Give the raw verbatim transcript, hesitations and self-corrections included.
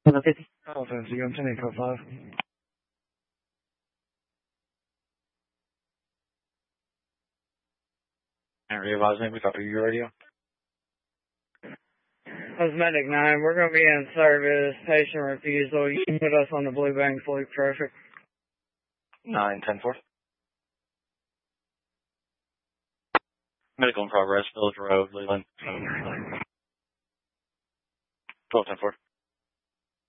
fifty. Elephant, you on ten eight four five. Area advising, we copy your radio. Cosmetic nine, we're going to be in service, patient refusal. You can put us on the Blue Bank Fleet traffic. nine ten four. Medical in progress, Village Road, Leland. twelve ten four.